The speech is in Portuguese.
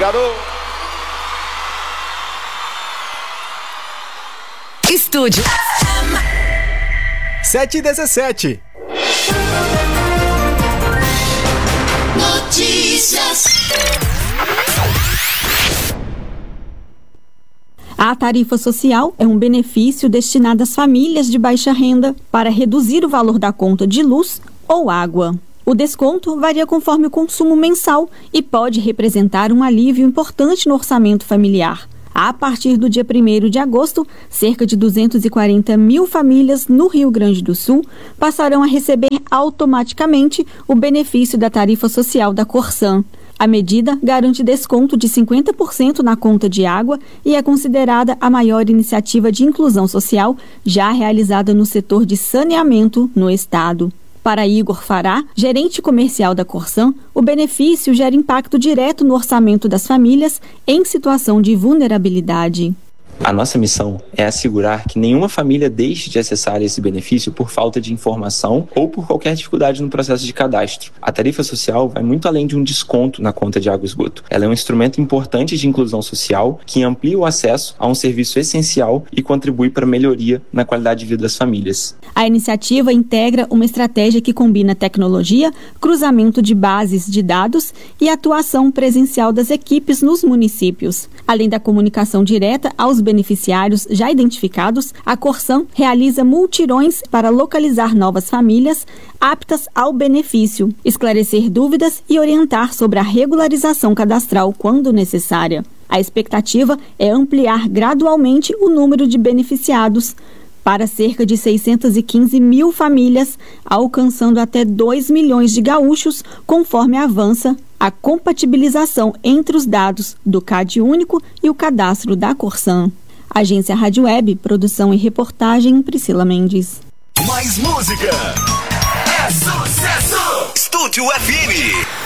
garoto. Estúdio 7h17. Notícias. A tarifa social é um benefício destinado às famílias de baixa renda para reduzir o valor da conta de luz ou água. O desconto varia conforme o consumo mensal e pode representar um alívio importante no orçamento familiar. A partir do dia 1º de agosto, cerca de 240 mil famílias no Rio Grande do Sul passarão a receber automaticamente o benefício da tarifa social da Corsan. A medida garante desconto de 50% na conta de água e é considerada a maior iniciativa de inclusão social já realizada no setor de saneamento no estado. Para Igor Fará, gerente comercial da Corsan, o benefício gera impacto direto no orçamento das famílias em situação de vulnerabilidade. A nossa missão é assegurar que nenhuma família deixe de acessar esse benefício por falta de informação ou por qualquer dificuldade no processo de cadastro. A tarifa social vai muito além de um desconto na conta de água e esgoto. Ela é um instrumento importante de inclusão social que amplia o acesso a um serviço essencial e contribui para a melhoria na qualidade de vida das famílias. A iniciativa integra uma estratégia que combina tecnologia, cruzamento de bases de dados e atuação presencial das equipes nos municípios. Além da comunicação direta aos beneficiários já identificados, a Corsan realiza multirões para localizar novas famílias aptas ao benefício, esclarecer dúvidas e orientar sobre a regularização cadastral quando necessária. A expectativa é ampliar gradualmente o número de beneficiados para cerca de 615 mil famílias, alcançando até 2 milhões de gaúchos, conforme avança a compatibilização entre os dados do CAD único e o cadastro da Corsan. Agência Rádio Web, produção e reportagem Priscila Mendes. Mais música. É sucesso. Estúdio FM.